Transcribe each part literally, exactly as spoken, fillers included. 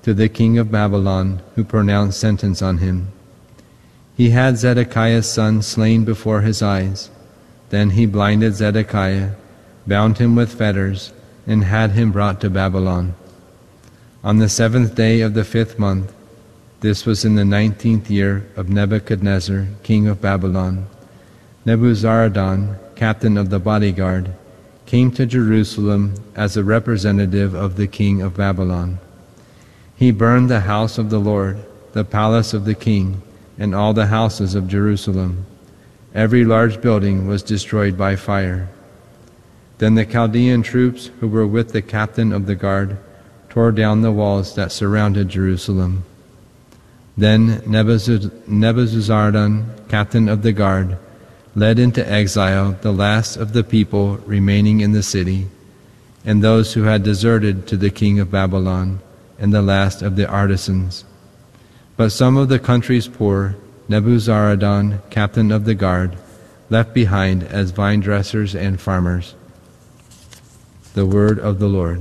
to the king of Babylon, who pronounced sentence on him. He had Zedekiah's son slain before his eyes. Then he blinded Zedekiah, bound him with fetters, and had him brought to Babylon. On the seventh day of the fifth month, this was in the nineteenth year of Nebuchadnezzar, king of Babylon, Nebuzaradan, captain of the bodyguard, came to Jerusalem as a representative of the king of Babylon. He burned the house of the Lord, the palace of the king, and all the houses of Jerusalem. Every large building was destroyed by fire. Then the Chaldean troops who were with the captain of the guard tore down the walls that surrounded Jerusalem. Then Nebuzaradan, captain of the guard, led into exile the last of the people remaining in the city, and those who had deserted to the king of Babylon, and the last of the artisans. But some of the country's poor, Nebuzaradan, captain of the guard, left behind as vine dressers and farmers. The word of the Lord.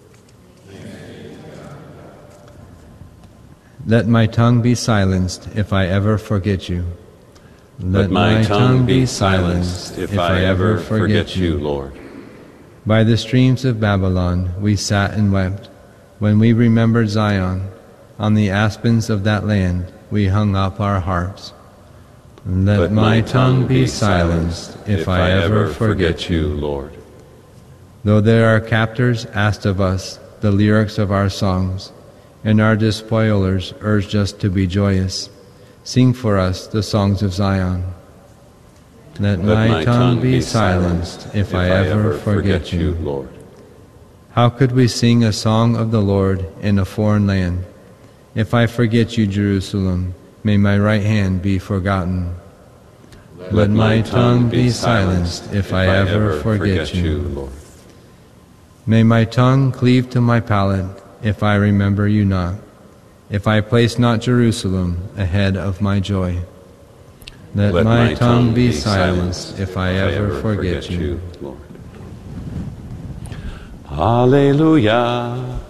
Let my tongue be silenced if I ever forget you. Let my tongue be silenced if I ever forget you, Lord. By the streams of Babylon we sat and wept. When we remembered Zion, on the aspens of that land we hung up our harps. Let But my tongue be silenced if I ever forget you, Lord. Though there are captors asked of us the lyrics of our songs, and our despoilers urged us to be joyous, sing for us the songs of Zion. Let, Let my, my tongue be silenced if, if I ever forget, forget you, Lord. How could we sing a song of the Lord in a foreign land? If I forget you, Jerusalem, may my right hand be forgotten. Let, Let my tongue be silenced if, if I ever forget, forget you, Lord. May my tongue cleave to my palate if I remember you not, if I place not Jerusalem ahead of my joy. Let, Let my, my tongue be silenced if I ever forget you, Lord. Alleluia.